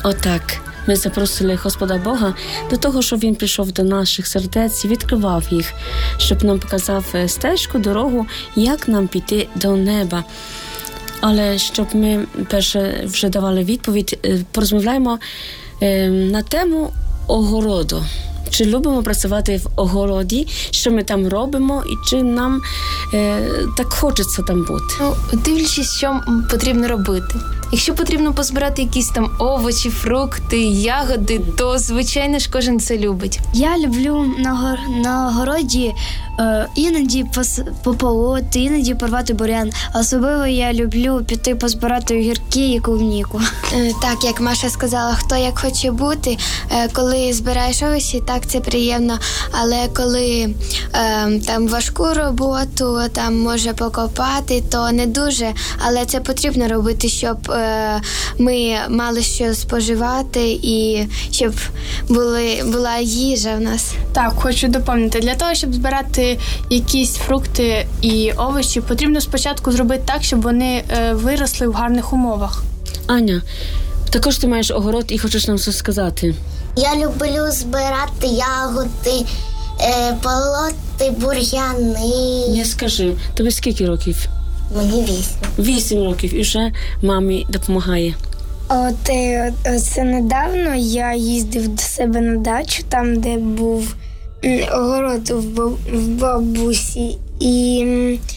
Отак. Ми запросили Господа Бога до того, щоб Він прийшов до наших сердець і відкривав їх, щоб нам показав стежку, дорогу, як нам піти до неба. Але щоб ми перше вже давали відповідь, порозмовляємо на тему огороду. Чи любимо працювати в огороді, що ми там робимо, і чи нам так хочеться там бути? Дивлячись, що потрібно робити. Якщо потрібно позбирати якісь там овочі, фрукти, ягоди, то, звичайно ж, кожен це любить. Я люблю на огороді іноді пополоти, іноді порвати бурян. Особливо я люблю піти позбирати огірки і клубніку. Так, як Маша сказала, хто як хоче бути. Коли збираєш овочі, так це приємно. Але коли там важку роботу, там може покопати, то не дуже. Але це потрібно робити, щоб ми мали що споживати і щоб була їжа в нас. Так, хочу доповнити. Для того, щоб збирати якісь фрукти і овочі, потрібно спочатку зробити так, щоб вони виросли в гарних умовах. Аня, також ти маєш огород і хочеш нам щось сказати. Я люблю збирати ягоди, полоти бур'яни. Не скажи, тобі скільки років? Мені 8. 8 років і вже мамі допомагає. Це недавно я їздив до себе на дачу, там, де був огород в бабусі. І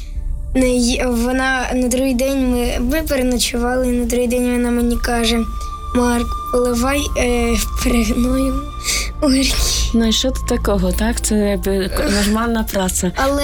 вона на другий день ми переночували, і на другий день вона мені каже: Марк, поливай перегноєм огірки. Ну і що тут такого, так? Це якби нормальна праця. Але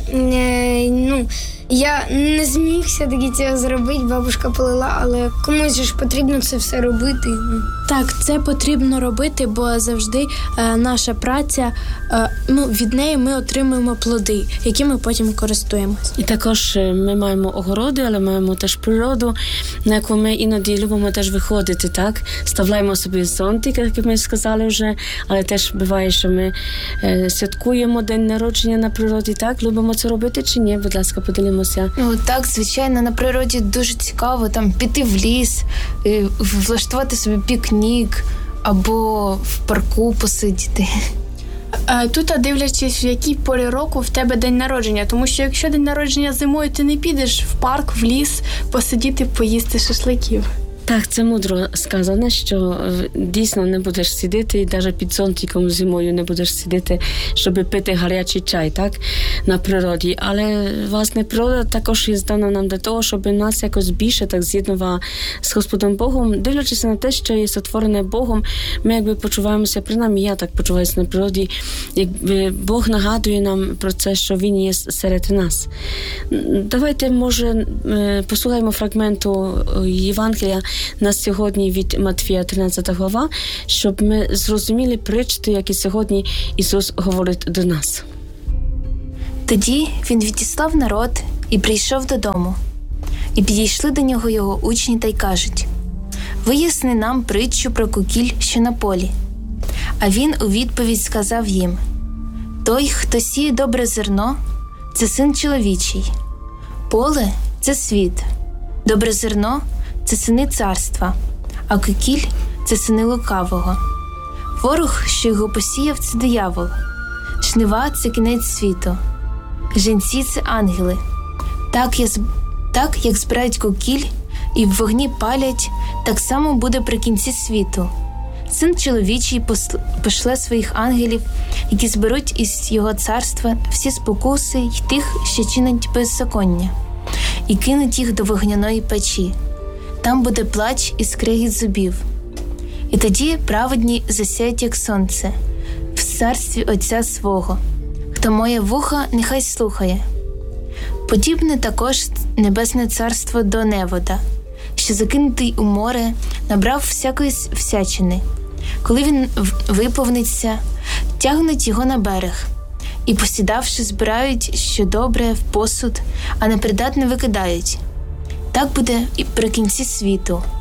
я не зміг все-таки цього зробити, бабушка полила, але комусь ж потрібно це все робити. Так, це потрібно робити, бо завжди наша праця, від неї ми отримуємо плоди, які ми потім користуємося. І також ми маємо огороди, але маємо теж природу, на яку ми іноді любимо теж виходити, так? Ставляємо собі зонтик, як ми сказали вже, але теж буває, що ми святкуємо день народження на природі, так? Любимо це робити чи ні? Будь ласка, поділимося. Так, звичайно, на природі дуже цікаво там піти в ліс, влаштувати собі пікнік або в парку посидіти. Тут, дивлячись, в якій порі року в тебе день народження, тому що якщо день народження зимою, ти не підеш в парк, в ліс посидіти, поїсти шашликів. Так, це мудро сказано, що дійсно не будеш сидіти, і навіть під зонтиком зимою не будеш сидіти, щоб пити гарячий чай, так, на природі. Але, власне, природа також є здана нам для того, щоб нас якось більше так з'єднувала з Господом Богом. Дивлячись на те, що є сотворене Богом, ми якби почуваємося, принаймні я так почуваюся на природі, якби Бог нагадує нам про це, що Він є серед нас. Давайте, може, послухаємо фрагменту Євангелія на сьогодні від Матвія 13 глава, щоб ми зрозуміли притчу, які сьогодні Ісус говорить до нас. Тоді він відіслав народ і прийшов додому. І підійшли до нього його учні та й кажуть: «Виясни нам притчу про кукіль, що на полі». А він у відповідь сказав їм: «Той, хто сіє добре зерно, це син чоловічий. Поле – це світ. Добре зерно – це сини царства, а кукіль – це сини лукавого. Ворог, що його посіяв, це диявол. Жнива – це кінець світу. Жінці – це ангели. Так, як збирають кукіль і в вогні палять, так само буде при кінці світу. Син чоловічий пошле своїх ангелів, які зберуть із його царства всі спокуси й тих, що чинять беззаконня, і кинуть їх до вогняної печі. Там буде плач і скрегіт зубів. І тоді праведні засяють, як сонце, в царстві Отця свого. Хто має вуха, нехай слухає. Подібне також небесне царство до невода, що закинутий у море, набрав всякої всячини. Коли він виповниться, тягнуть його на берег, і, посідавши, збирають, що добре, в посуд, а непридатне викидають. Так буде і при кінці світу.